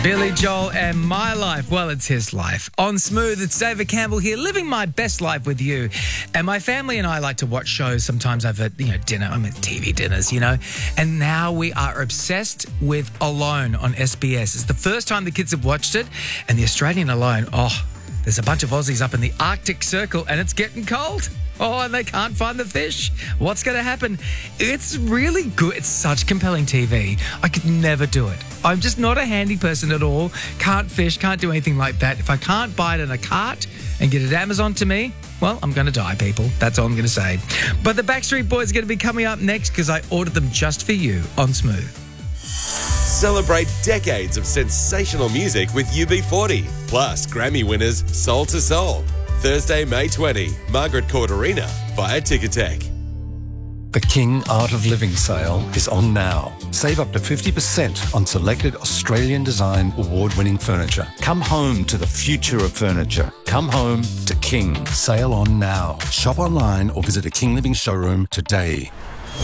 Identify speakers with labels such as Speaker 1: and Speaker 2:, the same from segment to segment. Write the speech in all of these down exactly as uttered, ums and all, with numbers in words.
Speaker 1: Billy Joel and My Life. Well, it's his life. On Smooth, it's David Campbell here, living my best life with you. And my family and I like to watch shows sometimes over, you know, dinner. I mean, T V dinners, you know. And now we are obsessed with Alone on S B S. It's the first time the kids have watched it. And the Australian Alone, oh, there's a bunch of Aussies up in the Arctic Circle and it's getting cold. Oh, and they can't find the fish. What's going to happen? It's really good. It's such compelling T V. I could never do it. I'm just not a handy person at all. Can't fish, can't do anything like that. If I can't buy it in a cart and get it Amazon to me, well, I'm going to die, people. That's all I'm going to say. But the Backstreet Boys are going to be coming up next because I ordered them just for you on Smooth.
Speaker 2: Celebrate decades of sensational music with U B forty. Plus, Grammy winners Soul to Soul. Thursday, May twentieth, Margaret Court Arena via Ticketek.
Speaker 3: The King Art of Living sale is on now. Save up to fifty percent on selected Australian design award-winning furniture. Come home to the future of furniture. Come home to King. Sale on now. Shop online or visit a King Living showroom today.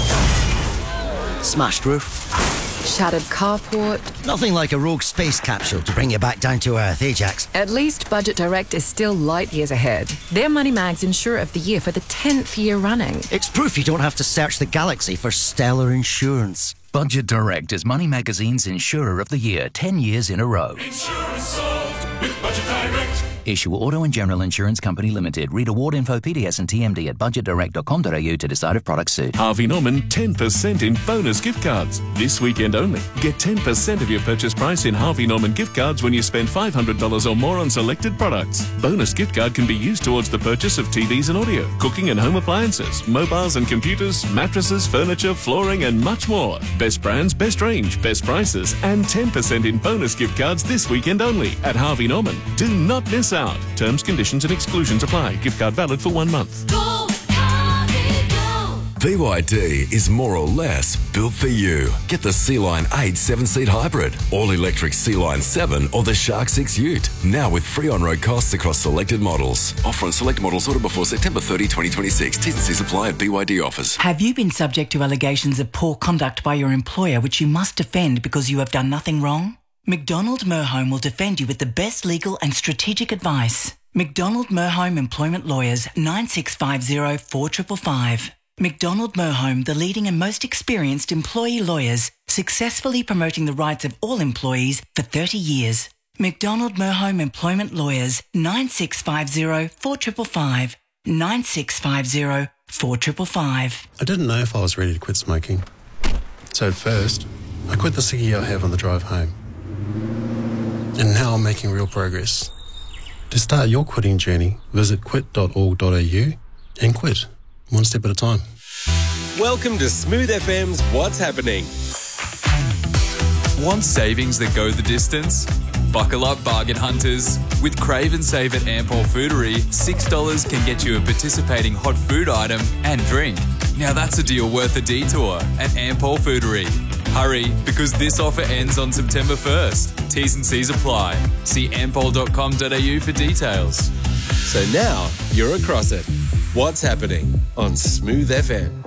Speaker 4: Smashed roof.
Speaker 5: Shattered carport.
Speaker 4: Nothing like a rogue space capsule to bring you back down to earth, eh, Jax?
Speaker 5: At least Budget Direct is still light years ahead. They're Money Mag's Insurer of the Year for the tenth year running.
Speaker 4: It's proof you don't have to search the galaxy for stellar insurance.
Speaker 6: Budget Direct is Money Magazine's Insurer of the Year, ten years in a row.
Speaker 7: Insurance solved with Budget Direct.
Speaker 6: Issue Auto and General Insurance Company Limited. Read award info, P D S and T M D at budget direct dot com dot a u to decide if products suit.
Speaker 8: Harvey Norman ten percent in bonus gift cards. This weekend only. Get ten percent of your purchase price in Harvey Norman gift cards when you spend five hundred dollars or more on selected products. Bonus gift card can be used towards the purchase of T Vs and audio, cooking and home appliances, mobiles and computers, mattresses, furniture, flooring and much more. Best brands, best range, best prices and ten percent in bonus gift cards this weekend only at Harvey Norman. Do not miss out. Terms, conditions and exclusions apply. Gift card valid for one month.
Speaker 7: Go, Harvey, go.
Speaker 9: B Y D is more or less built for you. Get the Sea-Line eight seven-seat hybrid, all-electric Sea-Line seven or the Shark six Ute. Now with free on-road costs across selected models. Offer on select models ordered before September thirtieth, twenty twenty-six. T's and C's apply at B Y D offers.
Speaker 10: Have you been subject to allegations of poor conduct by your employer which you must defend because you have done nothing wrong? McDonald Merhome will defend you with the best legal and strategic advice. McDonald Merhome Employment Lawyers, nine six five zero, four five five five. McDonald Merhome, the leading and most experienced employee lawyers, successfully promoting the rights of all employees for thirty years. McDonald Merhome Employment Lawyers, nine six five zero, four five five five. nine six five zero, four five five five.
Speaker 11: I didn't know if I was ready to quit smoking. So at first, I quit the ciggy I have on the drive home. And now I'm making real progress. To start your quitting journey, visit quit dot org dot a u and quit, one step at a time.
Speaker 2: Welcome to Smooth F M's What's Happening.
Speaker 12: Want savings that go the distance? Buckle up, bargain hunters. With Crave and Save at Ampol Foodery, six dollars can get you a participating hot food item and drink. Now that's a deal worth a detour at Ampol Foodery. Hurry, because this offer ends on September first. T's and C's apply. See ampol dot com dot a u for details.
Speaker 2: So now you're across it. What's Happening on Smooth F M.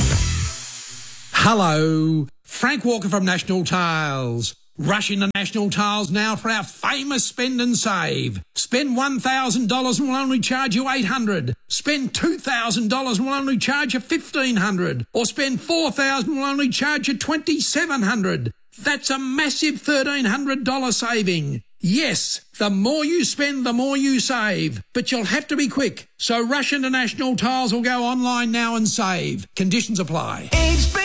Speaker 13: Hello, Frank Walker from National Tiles. Rush into National Tiles now for our famous spend and save. Spend one thousand dollars and we'll only charge you eight hundred dollars. Spend two thousand dollars and we'll only charge you fifteen hundred dollars. Or spend four thousand dollars and we'll only charge you twenty-seven hundred dollars. That's a massive thirteen hundred dollars saving. Yes, the more you spend, the more you save. But you'll have to be quick. So rush into National Tiles or go online now and save. Conditions apply.